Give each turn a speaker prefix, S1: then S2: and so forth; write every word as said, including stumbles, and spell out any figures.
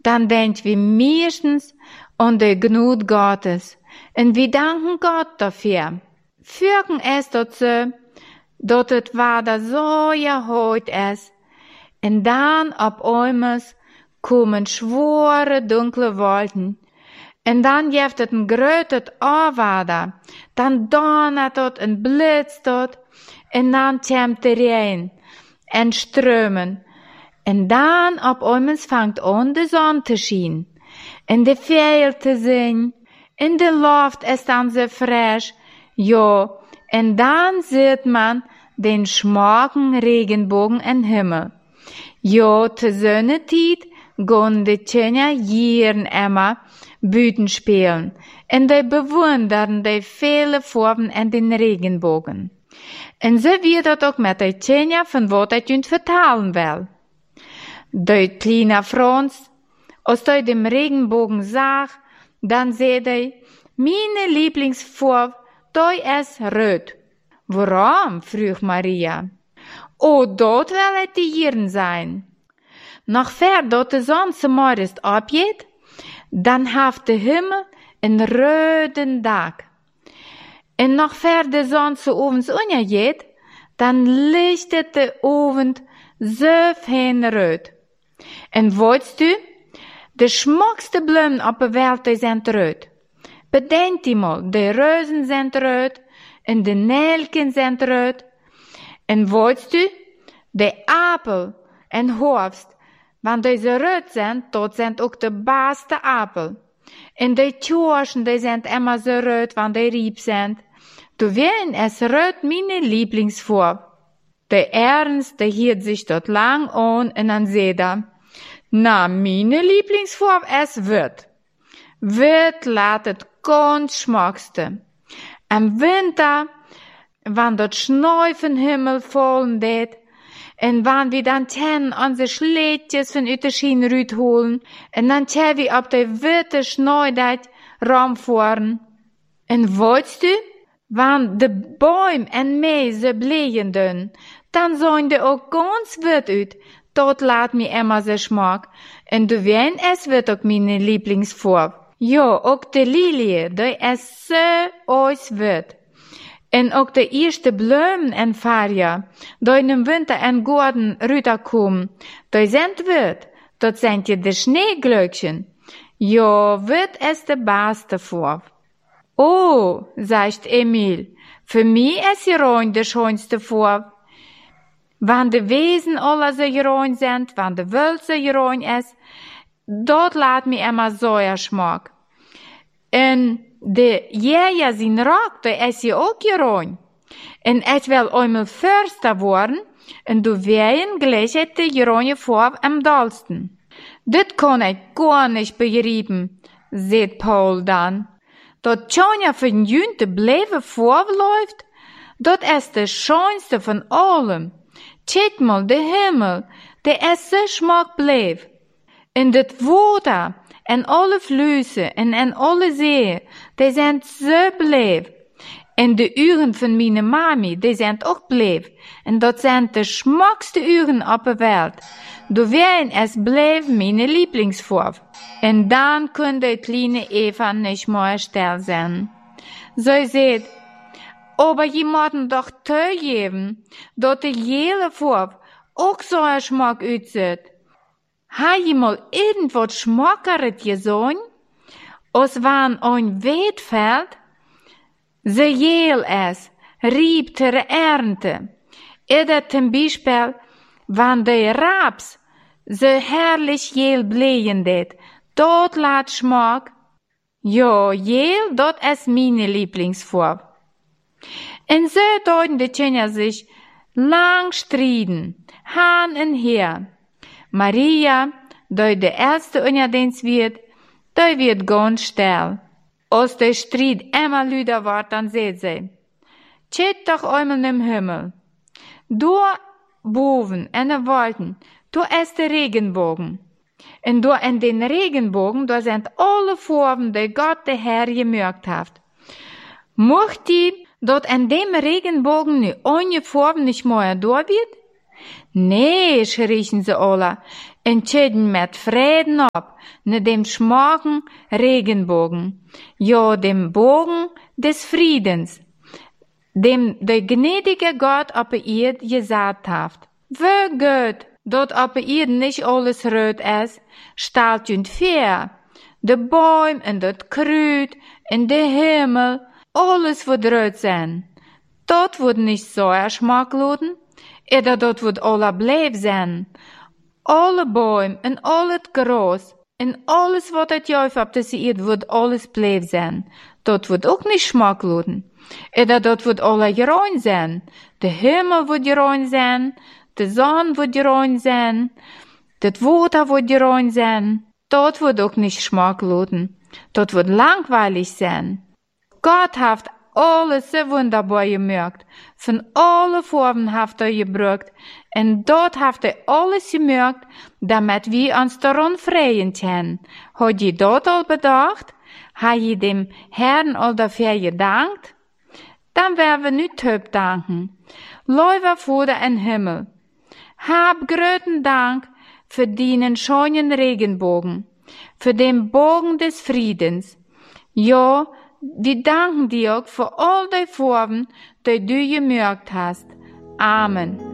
S1: dann denkt wir meistens an die Gnade Gottes. Und wir danken Gott dafür. Fügen es dazu, dass es war da so ja heute ist. Und dann ab einmal kommen schwere, dunkle Wolken. Und dann gibt es ein grötes Aufwader. Dann donnert es und blitzt es. Und dann kommt der Regen und Strömen. Und dann ab einmal fängt an, die Sonne zu schienen. Und die Vögel zu singen. In der Luft ist dann so frisch. Ja, und dann sieht man den schmacken Regenbogen im Himmel. Ja, zur Sonnenzeit gehen die Kinder jeden immer Büten spielen. Und die bewundern die viele Farben in den Regenbogen. Und so wird das auch mit den Kindern von was ich uns vertellen will. Der kleine Franz, als er dem Regenbogen sah, dann seht er, meine Lieblingsfarbe, da ist rot. Warum? Frug Maria. Oh, dort will es die Hirn sein. Nach ver dort die Sonne zum Morgen abgeht, dann hat der Himmel einen roten Tag. Und nach ver die Sonne zu Abends untergeht, dann lichtet der Abend so fein rot. Und weißt du, die schmuckste Blumen auf der Welt, die sind rot. Bedenk die mal, die Rosen sind rot, und die Nelken sind rot. Und weißt du, die Apfel und Herbst, wenn diese rot sind, dort sind auch die besten Apfel. Und die Kirschen, die sind immer so rot, wenn die rieb sind. Du weißt, es rot meine Lieblingsfarbe. Der Ernst, der hielt sich dort lang an und dann sagt er, na, meine Lieblingsfarbe ist Wirt. Wirt ladet ganz schmackste. Im Winter, wenn dort Schnee vom Himmel fallen det, und wenn wir dann ten unsere Schlädjes von ut der Schienrüt holen, und dann tja wir auf der witte Schnee dat rumfahren. Und weißt du, wenn de Bäume en Mäuse blähen dünn, dann sollen die auch ganz wirt ut. Dort lädt mir immer so Schmack. Und du weißt, es wird auch meine Lieblingsfarbe. Ja, auch die Lilie, die ist so auswirrt. Und auch die erste Blumen in Faria, die in dem Winter in Garten rüberkommen, die sind wirt. Dort sind ja die Schneeglöckchen. Ja, wirt ist die beste Farbe. Oh, sagt Emil, für mich ist die Rhein die schönste Farbe. Wenn die Wesen alle so gerein sind, wenn die Welt so gerein ist, dort lädt mir immer so ein Geschmack. Und der Jäger sein Rock, der ist ja auch gerein. Und ich will einmal Förster worden, und du weißt gleich die gereine Farbe am dollsten. Das kann ich gar nicht begreifen, sagt Paul dann. Dort schon ja für den Jünte bleibe Farbe läuft, dort ist das schönste von allem. Check mal, der Himmel, der ist so schmack bleib. Und das Wasser, en alle Flüsse, en en alle Seen, die sind so bleib. Und die Uhren von meiner Mami, die sind auch bleib. Und das sind die schmackste Uhren auf der Welt. Du weißt, es bleib meine Lieblingsfarbe. Und dann konnte die kleine Eva nicht mehr still sein. So seht, aber jemanden doch zugeben, dass die jede Farbe auch so ein Geschmack aussieht. Ha je mal irgendwas Schmackeres gesehen? Als wenn ein Weid fällt, so jel es, rieb zur Ernte. Oder zum Beispiel, wenn die Raps so herrlich jel blähen det, dort lädt Schmack. Ja, jel, dort ist meine Lieblingsfarbe. Und so deuten die Kinder sich lang striden, han und her. Maria, die der erste Unterdienst wird, die wird ganz still. Als der Streit immer lüder wird, dann seht sie, steht doch einmal im Himmel. Da boven in den Wolken, da ist der Regenbogen. Und da in den Regenbogen, da sind alle Farben, die Gott der Herr gemerkt hat. Möcht die, dort in dem Regenbogen ne eine Farbe nicht mehr da wird? Nee, schrien sie alle, en tjeden met vreden op, ne dem schmaken Regenbogen, ja, dem Bogen des Friedens, dem der gnädige Gott op de Erd gesagt haft. Wie gut, dort op de Erd nicht alles rot is, stalt junt fair. De Bäum en dat Kruid en de Himmel, alles wird rot sein. Dort wird nicht so schmackloden, oder dort wird alle bleib sein. Alle Bäume en al het Gras en alles wat het juif op deze Erde wird alles bleib sein. Dort wird auch nicht schmackloden. Oder dort wird alle gerein sein. De Himmel wird gerein sein, de Sonne wird gerein sein, das Wasser wird gerein sein. Dort wird auch nicht schmackloden. Dort wird langweilig sein. Gott hat alles so wunderbar gemerkt. Von alle Farben hat er gebraucht. Und dort hat er alles gemerkt, damit wir uns daran freuen können. Hat je dort al bedacht? Hat je dem Herrn al dafür gedankt? Dann werden wir nicht höp danken. Lieber Vater im Himmel, hab gröten Dank für deinen schönen Regenbogen, für den Bogen des Friedens. Ja, wir danken dir auch für all die Farben, die du gemerkt hast. Amen.